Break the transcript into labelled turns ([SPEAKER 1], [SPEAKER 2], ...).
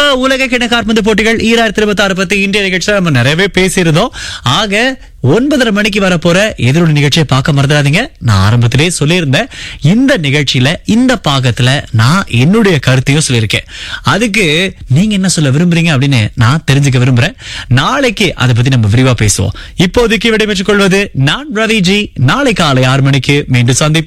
[SPEAKER 1] உலக கிண காற்பந்து போட்டிகள் 2026 பத்தி இன்றைய நிகழ்ச்சியில நம்ம நிறையவே பேசியிருந்தோம். ஆக 9:30 மணிக்கு வரப்போற எதிரொலி நிகழ்ச்சியை பார்க்க மறந்துடாதீங்க. நான் ஆரம்பத்திலே சொல்லியிருந்தேன், இந்த நிகழ்ச்சியில இந்த பாகத்துல நான் என்னுடைய கருத்தையும் சொல்லியிருக்கேன். அதுக்கு நீங்க என்ன சொல்ல விரும்புறீங்க அப்படின்னு நான் தெரிஞ்சுக்க விரும்புறேன். நாளைக்கு அதை பத்தி நம்ம விரிவா பேசுவோம். இப்போதைக்கு விடைபெற்றுக் கொள்வது நான் ரவிஜி. நாளை காலை 6 மணிக்கு மீண்டும் சந்திப்போம்.